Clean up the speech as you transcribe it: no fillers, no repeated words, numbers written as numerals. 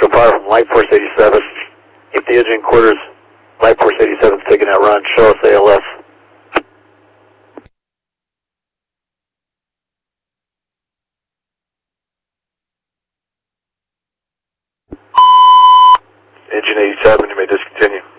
Central Power from Light Force 87. If the engine quarters, Light Force 87 is taking that run, show us ALS. Engine 87, you may discontinue.